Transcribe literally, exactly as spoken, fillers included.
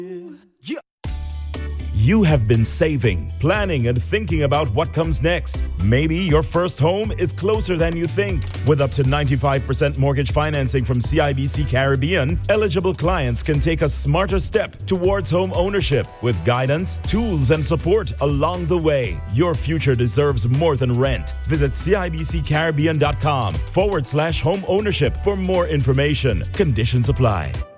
You have been saving, planning, and thinking about what comes next. Maybe your first home is closer than you think. With up to ninety-five percent mortgage financing from C I B C Caribbean, eligible clients can take a smarter step towards home ownership with guidance, tools, and support along the way. Your future deserves more than rent. Visit CIBCCaribbean.com forward slash home ownership for more information. Conditions apply.